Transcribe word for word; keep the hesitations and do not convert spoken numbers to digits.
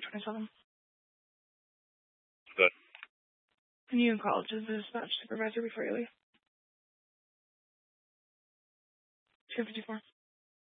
twenty-seven. Good. And you in college as a dispatch supervisor before you leave. two fifty-four.